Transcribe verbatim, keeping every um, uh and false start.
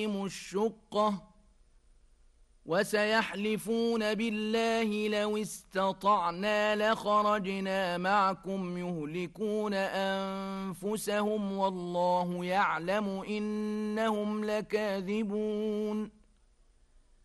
الشقة وسيحلفون بالله لو استطعنا لخرجنا معكم يهلكون أنفسهم والله يعلم إنهم لكاذبون